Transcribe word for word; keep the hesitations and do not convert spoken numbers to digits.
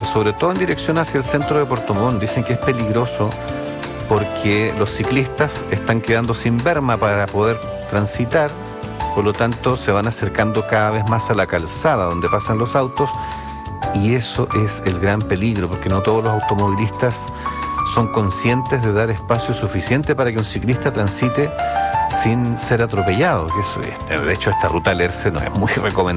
sobre todo en dirección hacia el centro de Puerto Montt. Dicen que es peligroso porque los ciclistas están quedando sin berma para poder transitar, por lo tanto se van acercando cada vez más a la calzada donde pasan los autos, y eso es el gran peligro, porque no todos los automovilistas son conscientes de dar espacio suficiente para que un ciclista transite sin ser atropellado. Que eso, de hecho, esta ruta Lerce no es muy recomendable.